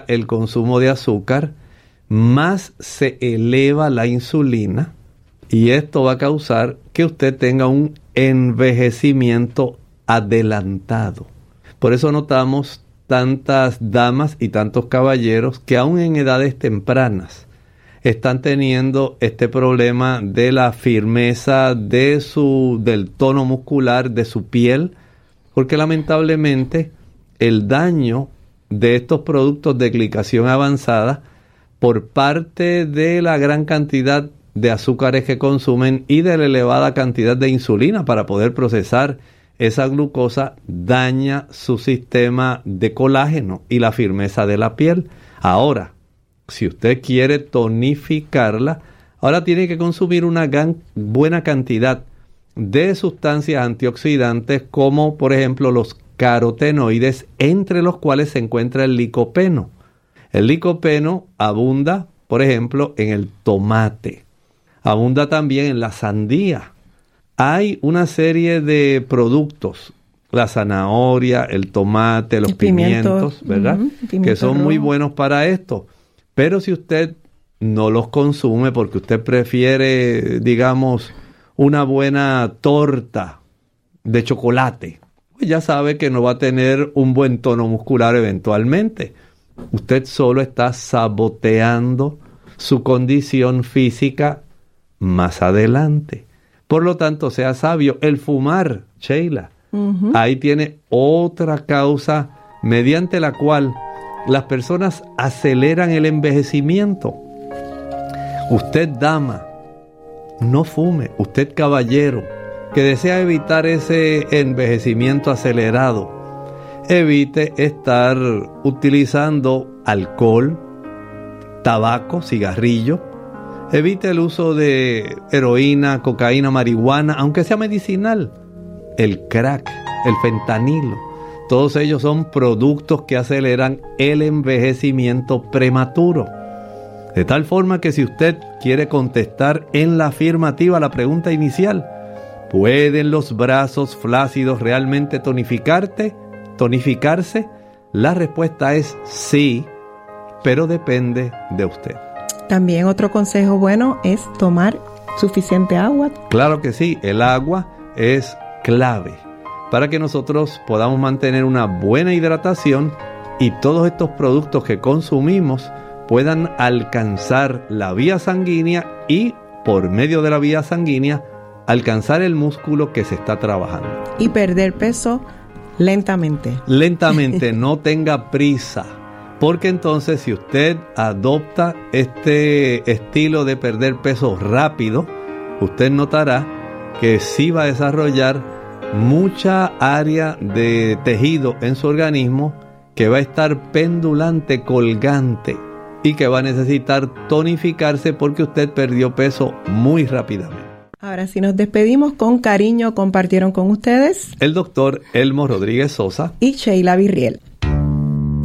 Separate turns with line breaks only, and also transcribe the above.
el consumo de azúcar, más se eleva la insulina y esto va a causar que usted tenga un envejecimiento adelantado. Por eso notamos tantas damas y tantos caballeros que aún en edades tempranas están teniendo este problema de la firmeza del tono muscular de su piel, porque lamentablemente el daño de estos productos de glicación avanzada por parte de la gran cantidad de azúcares que consumen y de la elevada cantidad de insulina para poder procesar esa glucosa daña su sistema de colágeno y la firmeza de la piel. Ahora, si usted quiere tonificarla, ahora tiene que consumir una buena cantidad de sustancias antioxidantes como por ejemplo los carotenoides, entre los cuales se encuentra el licopeno. El licopeno abunda, por ejemplo, en el tomate. Abunda también en la sandía. Hay una serie de productos, la zanahoria, el tomate, los pimientos, ¿verdad? Que son muy buenos para esto. Pero si usted no los consume porque usted prefiere, digamos, una buena torta de chocolate, pues ya sabe que no va a tener un buen tono muscular eventualmente. Usted solo está saboteando su condición física más adelante. Por lo tanto, sea sabio. El fumar, Sheila, ahí tiene otra causa mediante la cual las personas aceleran el envejecimiento. Usted, dama, no fume. Usted, caballero, que desea evitar ese envejecimiento acelerado, evite estar utilizando alcohol, tabaco, cigarrillo. Evite el uso de heroína, cocaína, marihuana, aunque sea medicinal. El crack, el fentanilo, todos ellos son productos que aceleran el envejecimiento prematuro. De tal forma que si usted quiere contestar en la afirmativa la pregunta inicial, ¿pueden los brazos flácidos realmente tonificarse? La respuesta es sí, pero depende de usted.
También otro consejo bueno es tomar suficiente agua.
Claro que sí, el agua es clave para que nosotros podamos mantener una buena hidratación y todos estos productos que consumimos puedan alcanzar la vía sanguínea y por medio de la vía sanguínea alcanzar el músculo que se está trabajando.
Y perder peso lentamente.
Lentamente, no tenga prisa. Porque entonces si usted adopta este estilo de perder peso rápido, usted notará que sí va a desarrollar mucha área de tejido en su organismo que va a estar pendulante, colgante y que va a necesitar tonificarse porque usted perdió peso muy rápidamente.
Ahora sí nos despedimos. Con cariño compartieron con ustedes
el doctor Elmo Rodríguez Sosa
y Sheila Virriel.